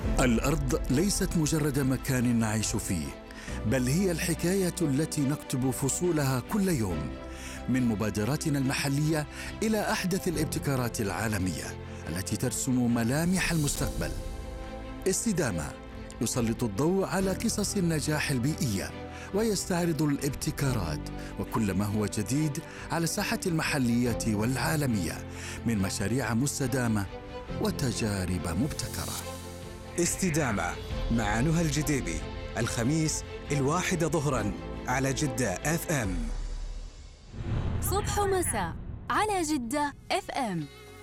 الأرض ليست مجرد مكان نعيش فيه، بل هي الحكاية التي نكتب فصولها كل يوم، من مبادراتنا المحلية إلى أحدث الابتكارات العالمية التي ترسم ملامح المستقبل. استدامة يسلط الضوء على قصص النجاح البيئية ويستعرض الابتكارات وكل ما هو جديد على الساحة المحلية والعالمية من مشاريع مستدامة وتجارب مبتكرة. استدامة مع نهى الجديبي، الخميس 1 ظهراً على جدة FM. صبح ومساء على جدة FM.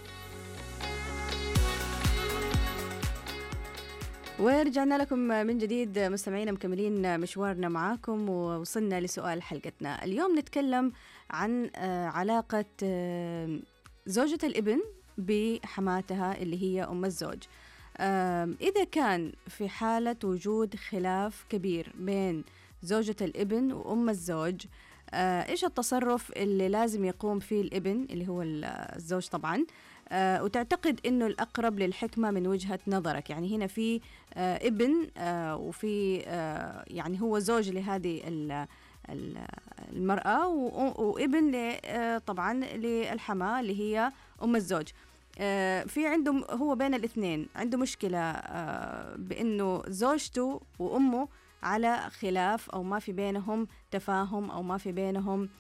ورجعنا لكم من جديد مستمعينا، مكملين مشوارنا معاكم، ووصلنا لسؤال حلقتنا اليوم. نتكلم عن علاقة زوجة الابن بحماتها اللي هي أم الزوج. إذا كان في حالة وجود خلاف كبير بين زوجة الابن وأم الزوج، إيش التصرف اللي لازم يقوم فيه الابن اللي هو الزوج طبعاً، وتعتقد إنه الأقرب للحكمة من وجهة نظرك؟ يعني هنا في ابن وفي يعني هو زوج لهذه المرأة، وابن طبعاً للحماة اللي هي أم الزوج. في عنده هو بين الاثنين عنده مشكلة بأنه زوجته وأمه على خلاف، أو ما في بينهم تفاهم، أو ما في بينهم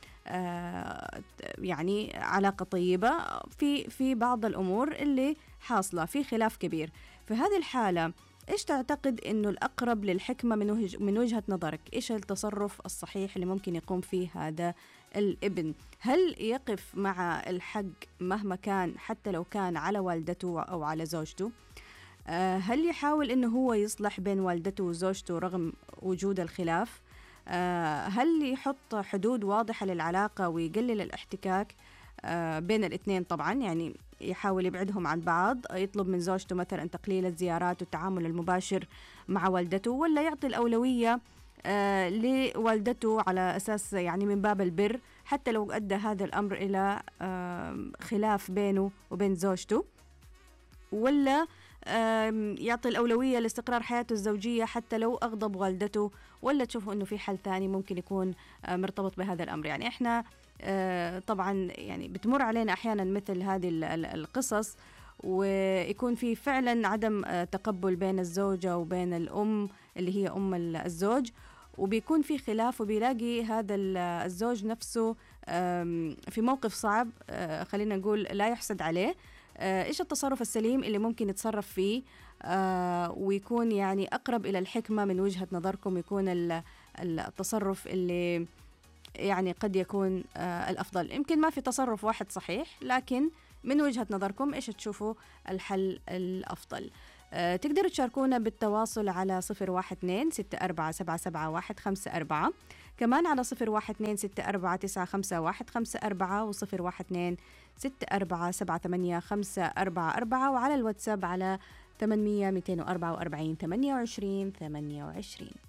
يعني علاقة طيبة في بعض الأمور اللي حاصلة، في خلاف كبير. في هذه الحالة إيش تعتقد إنه الأقرب للحكمة من وجهة نظرك؟ إيش التصرف الصحيح اللي ممكن يقوم فيه هذا الابن؟ هل يقف مع الحق مهما كان، حتى لو كان على والدته أو على زوجته؟ هل يحاول إنه هو يصلح بين والدته وزوجته رغم وجود الخلاف؟ هل يحط حدود واضحة للعلاقة ويقلل الاحتكاك بين الاثنين؟ طبعا يعني يحاول يبعدهم عن بعض، يطلب من زوجته مثلا تقليل الزيارات والتعامل المباشر مع والدته، ولا يعطي الأولوية لوالدته على أساس يعني من باب البر، حتى لو أدى هذا الأمر إلى خلاف بينه وبين زوجته؟ ولا يعطي الأولوية لاستقرار حياته الزوجية حتى لو أغضب والدته؟ ولا تشوفوا أنه في حل ثاني ممكن يكون مرتبط بهذا الأمر؟ يعني إحنا طبعا يعني بتمر علينا أحيانا مثل هذه القصص، ويكون في فعلا عدم تقبل بين الزوجة وبين الأم اللي هي أم الزوج، وبيكون في خلاف، وبيلاقي هذا الزوج نفسه في موقف صعب، خلينا نقول لا يحسد عليه. إيش التصرف السليم اللي ممكن يتصرف فيه ويكون يعني أقرب إلى الحكمة من وجهة نظركم؟ يكون التصرف اللي يعني قد يكون الأفضل. يمكن ما في تصرف واحد صحيح، لكن من وجهة نظركم إيش تشوفوا الحل الأفضل؟ تقدروا تشاركونا بالتواصل على 012-6477-154، كمان على 012-64951554، و 012-6478-544، وعلى الواتساب على 800-244-28-28.